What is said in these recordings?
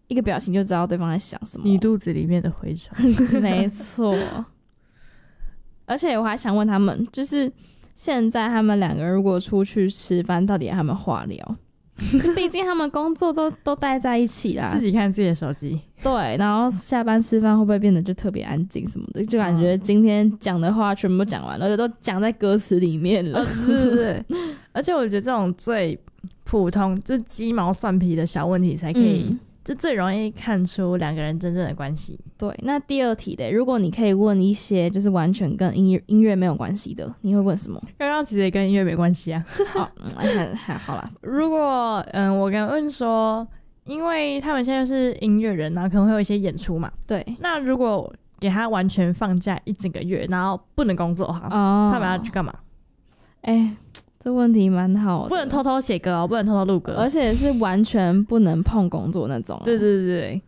一个表情就知道对方在想什么。 你肚子里面的蛔虫。 没错。而且我还想问他们，就是现在他们两个如果出去吃饭，到底要他们话聊？毕竟他们工作都待在一起啦， 自己看自己的手机。 对，然后下班吃饭会不会变得就特别安静什么的？就感觉今天讲的话全部讲完了，而且都讲在歌词里面了。 对。而且我觉得这种最普通就鸡毛蒜皮的小问题才可以，就最容易看出两个人真正的关系。 对，那第二题的，如果你可以问一些就是完全跟音乐没有关系的，你会问什么？ 刚刚其实也跟音乐没关系啊。 还好啦。 如果我跟问说，因为他们现在是音乐人，然后可能会有一些演出嘛。 对。 那如果给他完全放假1整个月，然后不能工作哈，他们要去干嘛？ 这问题蛮好的， 不能偷偷写歌不能偷偷录歌， 而且是完全不能碰工作那种。 对。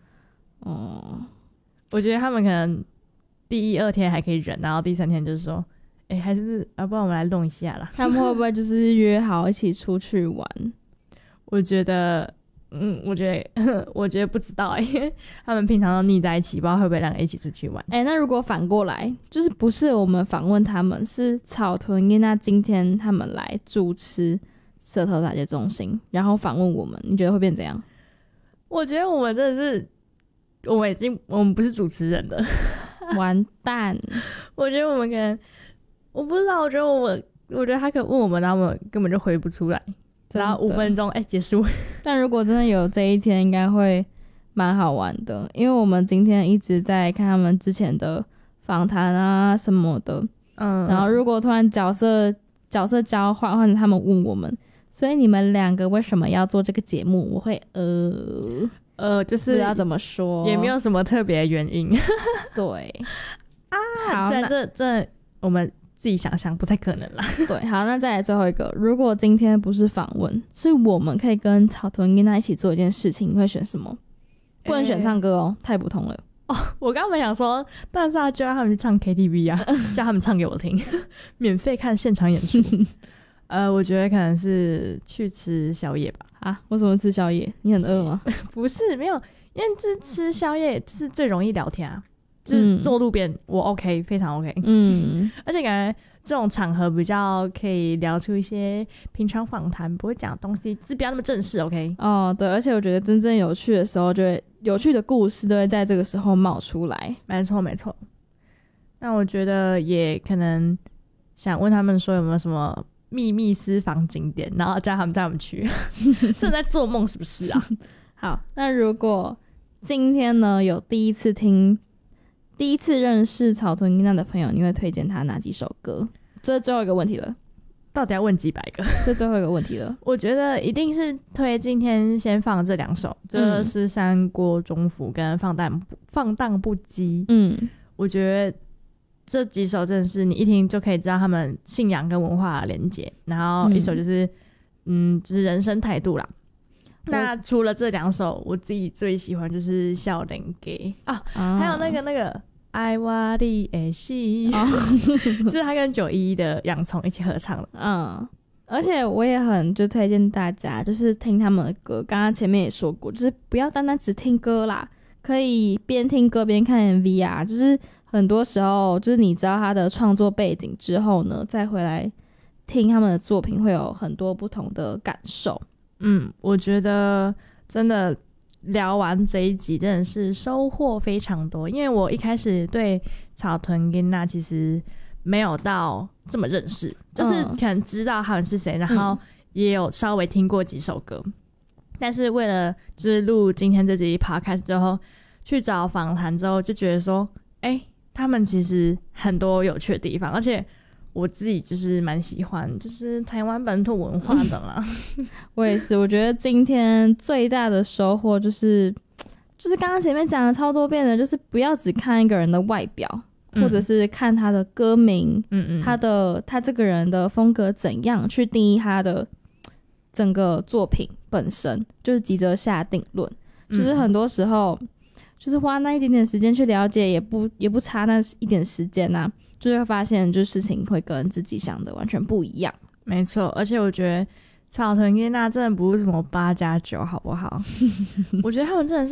我觉得他们可能第1、2天还可以忍，然后第3天就是说，还是不然我们来弄一下啦。 他们会不会就是约好一起出去玩？ 我觉得不知道因为他们平常都腻在一起，不知道会不会两个一起出去玩。 那如果反过来，就是不是我们访问他们，是草屯跟那今天他们来主持舌头打击中心，然后访问我们，你觉得会变怎样？ 我觉得我们真的是，我们不是主持人的。 完蛋。 我觉得我们可能，我不知道，我觉得他可能问我们，然后我们根本就回不出来。然后5分钟结束。 但如果真的有这一天，应该会蛮好玩的，因为我们今天一直在看他们之前的访谈啊什么的。然后如果突然角色交换，或者他们问我们，所以你们两个为什么要做这个节目？我会就是不知道怎么说， 也没有什么特别的原因。 对好，这我们自己想象不太可能啦。 对，好，那再来最后一个，如果今天不是访问，是我们可以跟草屯跟他一起做一件事情，你会选什么？不能选唱歌太普通了。 我刚刚想说，但是就让他们去唱 KTV 啊，叫他们唱给我听，免费看现场演出。我觉得可能是去吃宵夜吧。 为什么吃宵夜？你很饿吗？ 不是，没有，因为吃宵夜就是最容易聊天啊。就是坐路边我 OK， 非常 OK。而且感觉这种场合比较可以聊出一些平常访谈不会讲的东西，就是不要那么正式 OK。 对，而且我觉得真正有趣的时候，就会有趣的故事都会在这个时候冒出来。没错。 那我觉得也可能想问他们说有没有什么秘密私房景点，然后叫他们带我们去。这在做梦是不是啊？ 好，那如果今天呢有第一次认识草屯音娜的朋友，你会推荐他哪几首歌？这是最后一个问题了， 到底要问几百个？ 这是最后一个问题了。 我觉得一定是推今天先放这2首，就是山郭中府跟放荡不羁。我觉得这几首真的是你一听就可以知道他们信仰跟文化的连结，然后一首就是就是人生态度啦。那除了这2首，我自己最喜欢就是少年家还有那个爱我你的心，就是他跟911的洋葱一起合唱的。 而且我也很就推荐大家就是听他们的歌，刚刚前面也说过，就是不要单单只听歌啦，可以边听歌边看 MV 啊，就是很多时候就是你知道他的创作背景之后呢，再回来听他们的作品会有很多不同的感受。 我觉得真的聊完这一集真的是收获非常多，因为我一开始对草屯跟那其实没有到这么认识，就是可能知道他们是谁，然后也有稍微听过几首歌，但是为了就是录今天这集 podcast 之后，去找访谈之后就觉得说他们其实很多有趣的地方，而且我自己就是蛮喜欢就是台湾本土文化的啦。 我也是，我觉得今天最大的收获就是刚刚前面讲了超多遍的，就是不要只看一个人的外表，或者是看他的歌名，他这个人的风格怎样去定义他的整个作品本身，就是急着下定论。就是很多时候就是花那一点点时间去了解，也不差那一点时间啊，就会发现就事情会跟自己想的完全不一样。 没错，而且我觉得草屯跟那真的不是什么8+9好不好？我觉得他们真的是